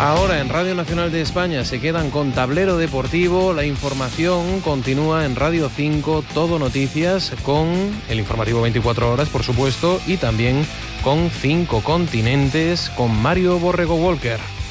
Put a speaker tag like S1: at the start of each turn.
S1: Ahora en Radio Nacional de España se quedan con Tablero Deportivo. La información continúa en Radio 5, Todo Noticias, con el informativo 24 horas, por supuesto, y también con 5 continentes, con Mario Borrego Walker.